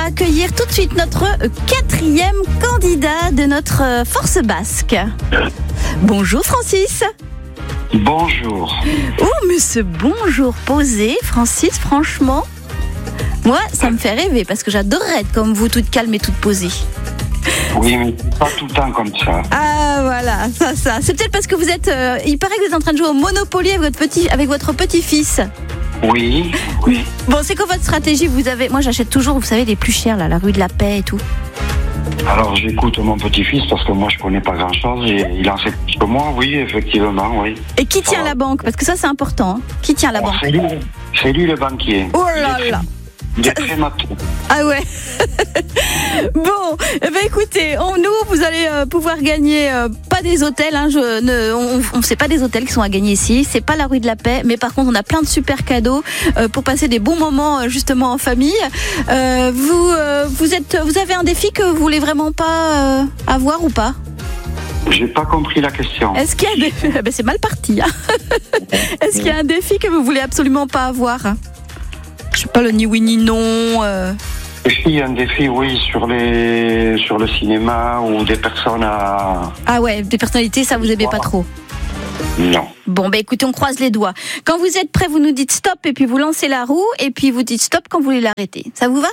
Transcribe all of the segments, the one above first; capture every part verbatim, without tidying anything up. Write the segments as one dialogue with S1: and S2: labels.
S1: accueillir tout de suite notre quatrième candidat de notre force basque. Bonjour Francis.
S2: Bonjour.
S1: Oh, mais ce bonjour posé, Francis, franchement, moi, ça me fait rêver parce que j'adorerais être comme vous, toute calme et toute posée.
S2: Oui, mais pas tout le temps comme ça.
S1: Ah, voilà, ça, ça. C'est peut-être parce que vous êtes... Euh, il paraît que vous êtes en train de jouer au Monopoly avec votre, petit, avec votre petit-fils.
S2: Oui, oui.
S1: Bon, c'est quoi votre stratégie? Vous avez... Moi, j'achète toujours, vous savez, les plus chers, là, la rue de la Paix et tout.
S2: Alors, j'écoute mon petit-fils parce que moi, je connais pas grand-chose. Et il en sait plus que moi, oui, effectivement, oui.
S1: Et qui tient la banque? Parce que ça, c'est important. Hein. Qui tient la
S2: Alors,
S1: banque?
S2: c'est lui, c'est lui le banquier.
S1: Oh là là.
S2: Il est très matou.
S1: Ah ouais. Bon, eh ben écoutez, on, nous, vous allez euh, pouvoir gagner euh, pas des hôtels. Hein, je, ne, on ne sait pas des hôtels qui sont à gagner ici. C'est pas la rue de la Paix, mais par contre, on a plein de super cadeaux euh, pour passer des bons moments euh, justement en famille. Euh, vous, euh, vous êtes, vous avez un défi que vous voulez vraiment pas euh, avoir ou pas?
S2: J'ai pas compris la question.
S1: Est-ce qu'il y a un défi? Ben, c'est mal parti. Hein. Est-ce qu'il y a un défi que vous voulez absolument pas avoir? Je sais pas, le ni oui ni non. Euh...
S2: Il y a un défi, oui, sur les sur le cinéma ou des personnes à...
S1: Ah ouais, des personnalités, ça vous aimez pas trop?
S2: Non.
S1: Bon, bah écoutez, on croise les doigts. Quand vous êtes prêts, vous nous dites stop et puis vous lancez la roue et puis vous dites stop quand vous voulez l'arrêter. Ça vous va?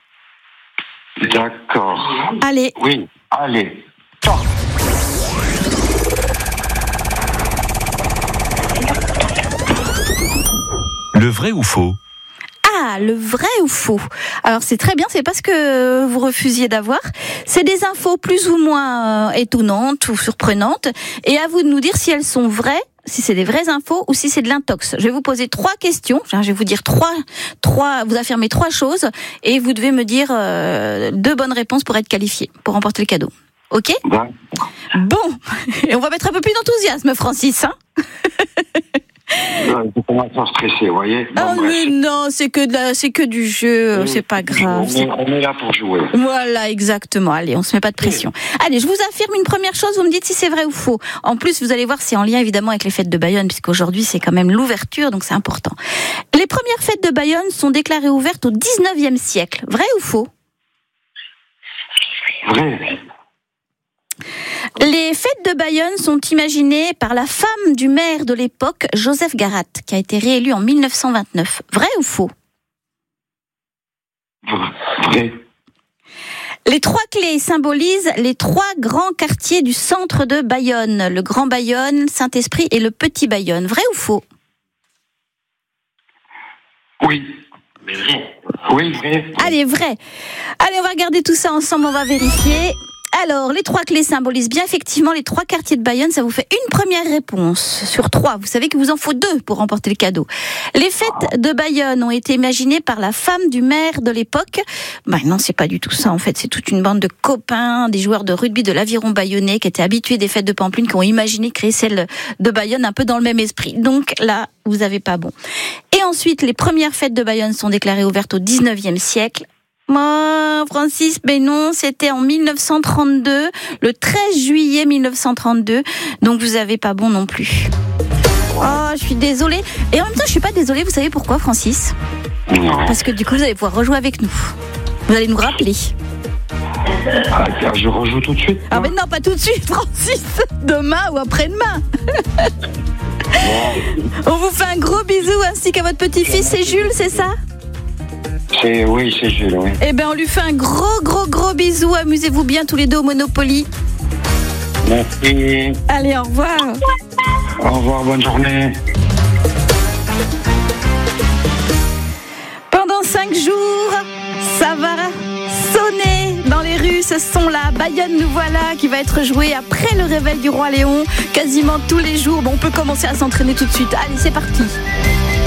S2: D'accord.
S1: Allez.
S2: Oui, allez. Stop.
S3: Le vrai ou faux?
S1: Ah, le vrai ou faux? Alors c'est très bien, c'est pas ce que vous refusiez d'avoir. C'est des infos plus ou moins euh, étonnantes ou surprenantes. Et à vous de nous dire si elles sont vraies, si c'est des vraies infos ou si c'est de l'intox. Je vais vous poser trois questions. Je vais vous dire trois, trois, vous affirmez trois choses et vous devez me dire euh, deux bonnes réponses pour être qualifié, pour remporter le cadeau. Ok?
S2: Bon.
S1: Bon, et on va mettre un peu plus d'enthousiasme, Francis. Hein?
S2: Je commence à stresser, vous voyez. Bon,
S1: oh
S2: bref.
S1: mais non, c'est que de la, c'est que du jeu, c'est pas grave.
S2: On est, on est là pour jouer.
S1: Voilà, exactement. Allez, on se met pas de pression. Allez, je vous affirme une première chose, vous me dites si c'est vrai ou faux. En plus, vous allez voir, c'est en lien évidemment avec les fêtes de Bayonne, puisqu'aujourd'hui c'est quand même l'ouverture, donc c'est important. Les premières fêtes de Bayonne sont déclarées ouvertes au dix-neuvième siècle. Vrai ou faux?
S2: Vrai.
S1: Les fêtes de Bayonne sont imaginées par la femme du maire de l'époque, Joseph Garat, qui a été réélu en mille neuf cent vingt-neuf. Vrai ou faux?
S2: Vrai.
S1: Les trois clés symbolisent les trois grands quartiers du centre de Bayonne. Le Grand Bayonne, Saint-Esprit et le Petit Bayonne. Vrai ou faux?
S2: Oui. Oui, vrai.
S1: Allez, vrai. Allez, on va regarder tout ça ensemble, on va vérifier. Alors, les trois clés symbolisent bien effectivement les trois quartiers de Bayonne. Ça vous fait une première réponse sur trois. Vous savez qu'il vous en faut deux pour remporter le cadeau. Les fêtes de Bayonne ont été imaginées par la femme du maire de l'époque. Ben non, c'est pas du tout ça. En fait, c'est toute une bande de copains, des joueurs de rugby de l'Aviron bayonnais qui étaient habitués des fêtes de Pampelune, qui ont imaginé créer celle de Bayonne un peu dans le même esprit. Donc là, vous avez pas bon. Et ensuite, les premières fêtes de Bayonne sont déclarées ouvertes au dix-neuvième siècle. Moi, Francis, ben non, c'était en mille neuf cent trente-deux, le treize juillet mille neuf cent trente-deux, donc vous avez pas bon non plus. Oh, je suis désolée. Et en même temps, je suis pas désolée, vous savez pourquoi, Francis?
S2: Non.
S1: Parce que du coup, vous allez pouvoir rejouer avec nous. Vous allez nous rappeler.
S2: Ah, je rejoue tout de suite.
S1: Ah ben non, pas tout de suite, Francis. Demain ou après-demain. On vous fait un gros bisou ainsi qu'à votre petit-fils, c'est Jules, c'est ça?
S2: C'est, oui, c'est Jules, oui.
S1: Eh ben, on lui fait un gros, gros, gros bisou. Amusez-vous bien tous les deux au Monopoly.
S2: Merci.
S1: Allez, au revoir.
S2: Au revoir, bonne journée.
S1: Pendant cinq jours, ça va sonner dans les rues, ce son-là. Bayonne, nous voilà, qui va être joué après le réveil du Roi Léon, quasiment tous les jours. Bon, on peut commencer à s'entraîner tout de suite. Allez, c'est parti.